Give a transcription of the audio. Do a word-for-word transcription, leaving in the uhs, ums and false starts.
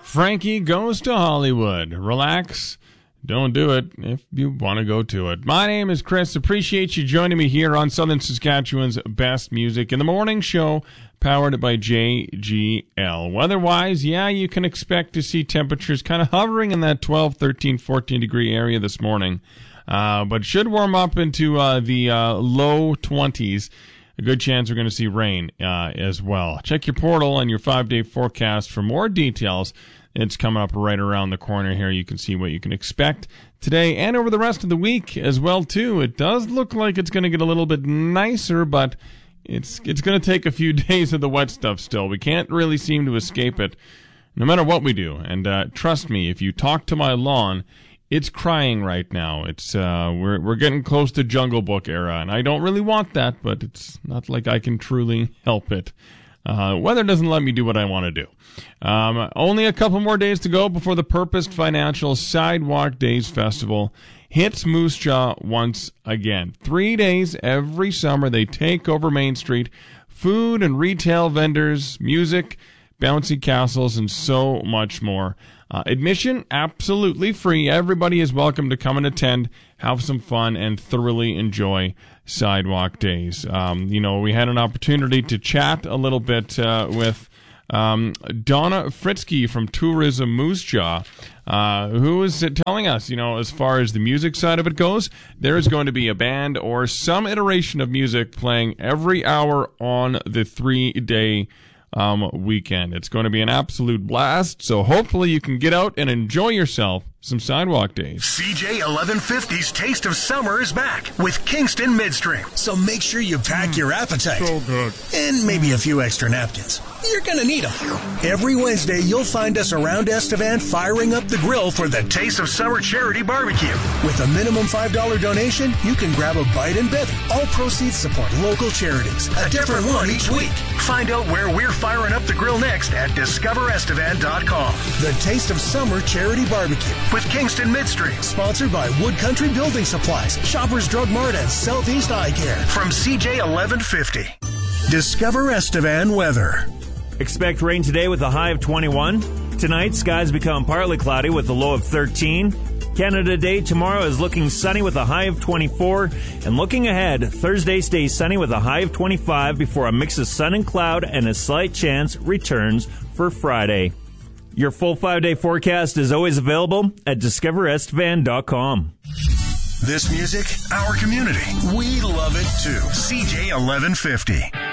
Frankie Goes to Hollywood. Relax. Don't do it if you want to go to it. My name is Chris. Appreciate you joining me here on Southern Saskatchewan's Best Music in the Morning Show, powered by J G L. Weather-wise, yeah, you can expect to see temperatures kind of hovering in that twelve, thirteen, fourteen degree area this morning, uh, but should warm up into uh, the uh, low twenties. A good chance we're going to see rain uh, as well. Check your portal and your five-day forecast for more details. It's coming up right around the corner here. You can see what you can expect today and over the rest of the week as well, too. It does look like it's going to get a little bit nicer, but it's it's going to take a few days of the wet stuff still. We can't really seem to escape it no matter what we do. And uh, trust me, if you talk to my lawn, it's crying right now. It's uh, we're we're getting close to Jungle Book era, and I don't really want that, but it's not like I can truly help it. Uh, weather doesn't let me do what I want to do. Um, only a couple more days to go before the Purposed Financial Sidewalk Days Festival hits Moose Jaw once again. Three days every summer, they take over Main Street. Food and retail vendors, music, bouncy castles, and so much more. Uh, admission, absolutely free. Everybody is welcome to come and attend, have some fun, and thoroughly enjoy Sidewalk Days. Um, you know, we had an opportunity to chat a little bit uh, with um, Donna Fritzke from Tourism Moose Jaw, uh, who was telling us, you know, as far as the music side of it goes, there is going to be a band or some iteration of music playing every hour on the three-day um, weekend. It's going to be an absolute blast, so hopefully you can get out and enjoy yourself some Sidewalk Days. C J eleven fifty's Taste of Summer is back with Kingston Midstream. So make sure you pack mm, your appetite. So good. And maybe a few extra napkins. You're going to need them. Every Wednesday, you'll find us around Estevan firing up the grill for the Taste of Summer Charity Barbecue. With a minimum five dollars donation, you can grab a bite and bevy. All proceeds support local charities. A, a different, different one each week. Find out where we're firing up the grill next at discover estevan dot com. The Taste of Summer Charity Barbecue with Kingston Midstream. Sponsored by Wood Country Building Supplies, Shoppers Drug Mart, and Southeast Eye Care. From C J eleven fifty. Discover Estevan weather. Expect rain today with a high of twenty-one. Tonight, skies become partly cloudy with a low of thirteen. Canada Day tomorrow is looking sunny with a high of twenty-four. And looking ahead, Thursday stays sunny with a high of twenty-five before a mix of sun and cloud and a slight chance returns for Friday. Your full five-day forecast is always available at discover estevan dot com. This music, our community. We love it too. C J eleven fifty.